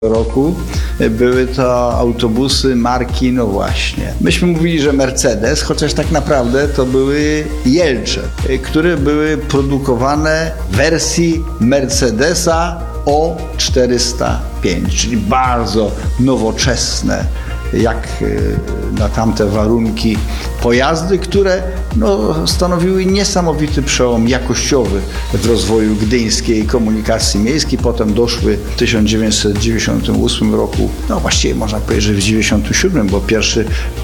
roku były to autobusy marki, no właśnie. Myśmy mówili, że Mercedes, chociaż tak naprawdę to były Jelcze, które były produkowane w wersji Mercedesa O405, czyli bardzo nowoczesne, jak na tamte warunki, pojazdy, które stanowiły niesamowity przełom jakościowy w rozwoju gdyńskiej komunikacji miejskiej. Potem doszły w 1998 roku, właściwie można powiedzieć, że w 1997, bo pierwszy